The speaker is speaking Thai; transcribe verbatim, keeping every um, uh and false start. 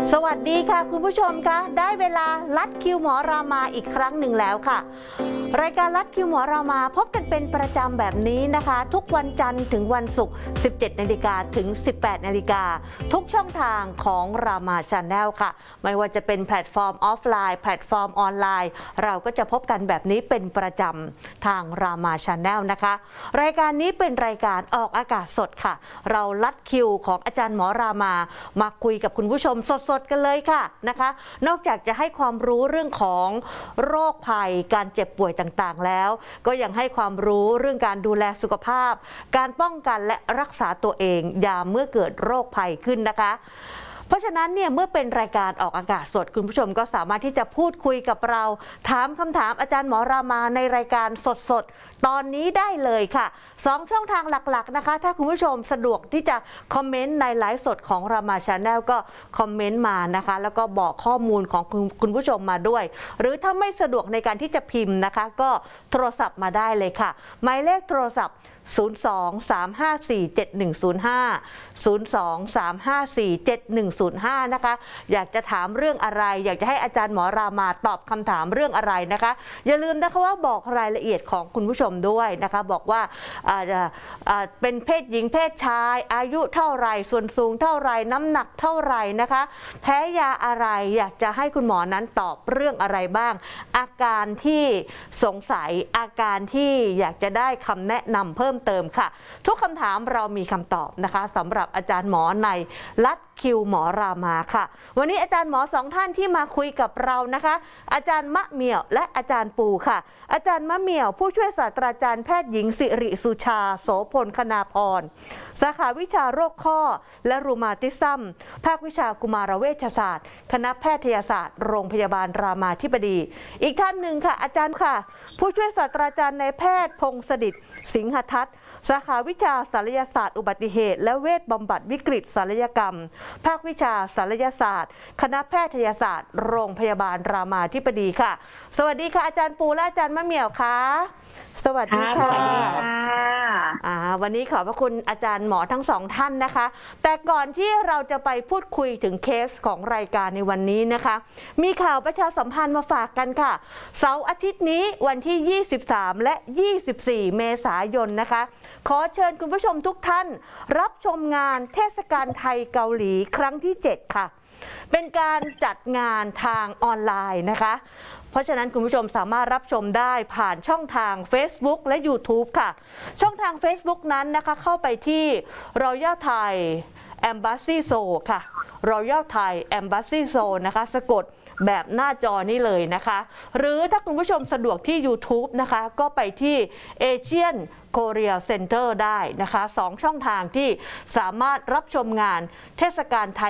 สวัสดีค่ะคุณผู้ชมคะได้เวลาลัดคิวหมอรามาอีกครั้งหนึ่งแล้วค่ะรายการลัดคิวหมอรามาพบกันเป็นประจำแบบนี้นะคะทุกวันจันทร์ถึงวันศุกร์ สิบเจ็ดนาฬิกา ถึง สิบแปดนาฬิกา ทุกช่องทางของรามา Channel ค่ะไม่ว่าจะเป็นแพลตฟอร์มออฟไลน์แพลตฟอร์มออนไลน์เราก็จะพบกันแบบนี้เป็นประจำทางรามา Channel นะคะรายการนี้เป็นรายการออกอากาศสดค่ะเราลัดคิวของอาจารย์หมอรามามาคุยกับคุณผู้ชมสดๆกันเลยค่ะนะคะนอกจากจะให้ความรู้เรื่องของโรคภัยการเจ็บป่วยต่างๆแล้วก็ยังให้ความรู้เรื่องการดูแลสุขภาพการป้องกันและรักษาตัวเองยามเมื่อเกิดโรคภัยขึ้นนะคะเพราะฉะนั้นเนี่ยเมื่อเป็นรายการออกอากาศสดคุณผู้ชมก็สามารถที่จะพูดคุยกับเราถามคำถามอาจารย์หมอรามาในรายการสดๆตอนนี้ได้เลยค่ะสองช่องทางหลักๆนะคะถ้าคุณผู้ชมสะดวกที่จะคอมเมนต์ในไลฟ์สดของรามา Channel ก็คอมเมนต์มานะคะแล้วก็บอกข้อมูลของคุณคุณผู้ชมมาด้วยหรือถ้าไม่สะดวกในการที่จะพิมพ์นะคะก็โทรศัพท์มาได้เลยค่ะหมายเลขโทรศัพท์ศูนย์ สอง สาม ห้า สี่ เจ็ด หนึ่ง ศูนย์ ห้า ศูนย์ สอง สาม ห้า สี่ เจ็ด หนึ่ง ศูนย์ ห้านะคะอยากจะถามเรื่องอะไรอยากจะให้อาจารย์หมอรามาตอบคำถามเรื่องอะไรนะคะอย่าลืมนะคะว่าบอกรายละเอียดของคุณผู้ชมด้วยนะคะบอกว่าเป็นเพศหญิงเพศชายอายุเท่าไรส่วนสูงเท่าไรน้ำหนักเท่าไรนะคะแพ้ยาอะไรอยากจะให้คุณหมอนั้นตอบเรื่องอะไรบ้างอาการที่สงสัยอาการที่อยากจะได้คำแนะนำเพิ่มเติมค่ะทุกคำถามเรามีคำตอบนะคะสำหรับอาจารย์หมอในลัดคิวหมอรามาค่ะวันนี้อาจารย์หมอสองท่านที่มาคุยกับเรานะคะอาจารย์มะเหมี่ยวและอาจารย์ปูค่ะอาจารย์มะเหมี่ยวผู้ช่วยศาสตราจารย์แพทย์หญิงสิริสุชาโสพลคณาพรสาขาวิชาโรคข้อและรูมาติซึมภาควิชากุมารเวชศาสตร์คณะแพทยศาสตร์โรงพยาบาลรามาธิบดีอีกท่านหนึ่งค่ะอาจารย์ค่ะผู้ช่วยศาสตราจารย์นายแพทย์พงศดิษฐ์สิงหทัศน์สาขาวิชาศัลยศาสตร์อุบัติเหตุและเวชบำบัดวิกฤตศัลยกรรมภาควิชาศัลยศาสตร์คณะแพทยศาสตร์โรงพยาบาลรามาธิบดีค่ะสวัสดีค่ะอาจารย์ปูและอาจารย์มะเหมี่ยวค่ะสวัสดีค่ะอ่าวันนี้ขอบพระคุณอาจารย์หมอทั้งสองท่านนะคะแต่ก่อนที่เราจะไปพูดคุยถึงเคสของรายการในวันนี้นะคะมีข่าวประชาสัมพันธ์มาฝากกันค่ะเสาร์อาทิตย์นี้วันที่ยี่สิบสามและยี่สิบสี่เมษายนนะคะขอเชิญคุณผู้ชมทุกท่านรับชมงานเทศกาลไทยเกาหลีครั้งที่เจ็ดค่ะเป็นการจัดงานทางออนไลน์นะคะเพราะฉะนั้นคุณผู้ชมสามารถรับชมได้ผ่านช่องทาง Facebook และ YouTube ค่ะช่องทาง Facebook นั้นนะคะเข้าไปที่ Royal Thai Embassy Seoul ค่ะ Royal Thai Embassy Seoul นะคะสะกดแบบหน้าจอนี้เลยนะคะหรือถ้าคุณผู้ชมสะดวกที่ YouTube นะคะก็ไปที่ Asian Korea Center ได้นะคะสองช่องทางที่สามารถรับชมงานเทศกาลไทย